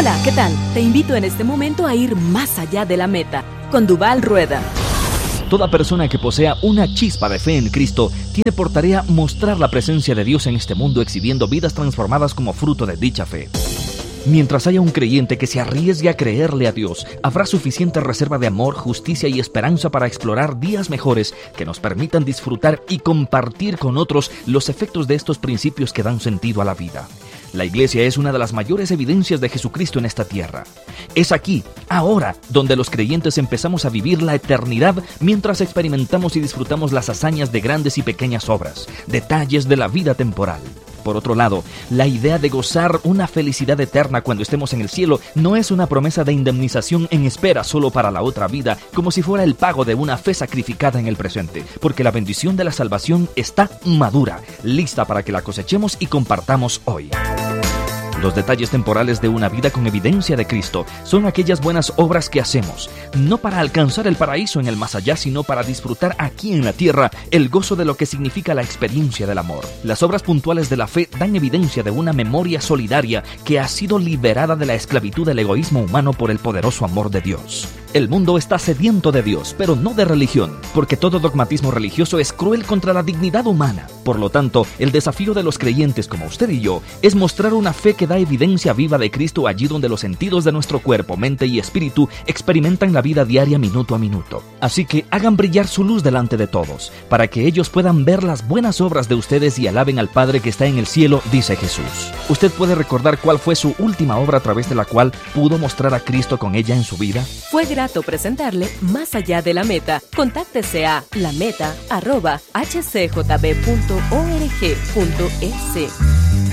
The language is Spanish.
Hola, ¿qué tal? Te invito en este momento a ir más allá de la meta, con Duvall Rueda. Toda persona que posea una chispa de fe en Cristo tiene por tarea mostrar la presencia de Dios en este mundo, exhibiendo vidas transformadas como fruto de dicha fe. Mientras haya un creyente que se arriesgue a creerle a Dios, habrá suficiente reserva de amor, justicia y esperanza para explorar días mejores que nos permitan disfrutar y compartir con otros los efectos de estos principios que dan sentido a la vida. La iglesia es una de las mayores evidencias de Jesucristo en esta tierra. Es aquí, ahora, donde los creyentes empezamos a vivir la eternidad mientras experimentamos y disfrutamos las hazañas de grandes y pequeñas obras, detalles de la vida temporal. Por otro lado, la idea de gozar una felicidad eterna cuando estemos en el cielo no es una promesa de indemnización en espera solo para la otra vida, como si fuera el pago de una fe sacrificada en el presente, porque la bendición de la salvación está madura, lista para que la cosechemos y compartamos hoy. Los detalles temporales de una vida con evidencia de Cristo son aquellas buenas obras que hacemos, no para alcanzar el paraíso en el más allá, sino para disfrutar aquí en la tierra el gozo de lo que significa la experiencia del amor. Las obras puntuales de la fe dan evidencia de una memoria solidaria que ha sido liberada de la esclavitud del egoísmo humano por el poderoso amor de Dios. El mundo está sediento de Dios, pero no de religión, porque todo dogmatismo religioso es cruel contra la dignidad humana. Por lo tanto, el desafío de los creyentes como usted y yo es mostrar una fe que da evidencia viva de Cristo allí donde los sentidos de nuestro cuerpo, mente y espíritu experimentan la vida diaria minuto a minuto. Así que hagan brillar su luz delante de todos, para que ellos puedan ver las buenas obras de ustedes y alaben al Padre que está en el cielo, dice Jesús. ¿Usted puede recordar cuál fue su última obra a través de la cual pudo mostrar a Cristo con ella en su vida? Fue grato presentarle Más allá de la meta. Contáctese a lameta@hcjb.org.es.